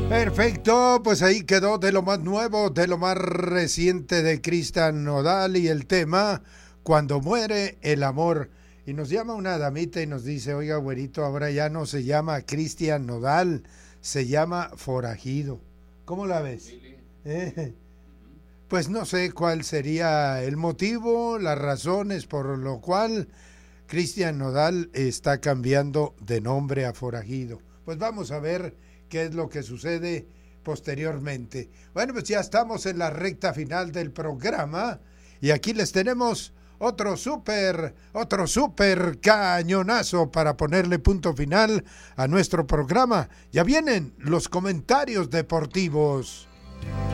Perfecto, pues ahí quedó de lo más nuevo, de lo más reciente de Cristian Nodal y el tema Cuando muere el amor. Y nos llama una damita y nos dice, oiga, güerito, ahora ya no se llama Cristian Nodal, se llama Forajido. ¿Cómo la ves? Pues no sé cuál sería el motivo, las razones por lo cual Cristian Nodal está cambiando de nombre a Forajido. Pues vamos a ver qué es lo que sucede posteriormente. Bueno, pues ya estamos en la recta final del programa y aquí les tenemos otro súper cañonazo para ponerle punto final a nuestro programa. Ya vienen los comentarios deportivos.